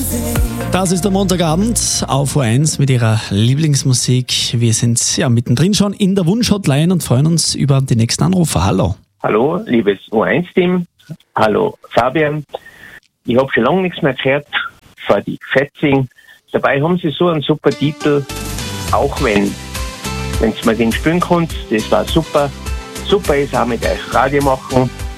Das ist der Montagabend auf O1 mit ihrer Lieblingsmusik. Wir sind mittendrin schon in der Wunsch-Hotline und freuen uns über die nächsten Anrufer. Hallo. Hallo, liebes O1-Team. Hallo, Fabian. Ich habe schon lange nichts mehr gehört von die Fetzing. Dabei haben sie so einen super Titel, auch wenn es mal den spielen kannst. Das war super. Super ist auch mit euch Radio machen.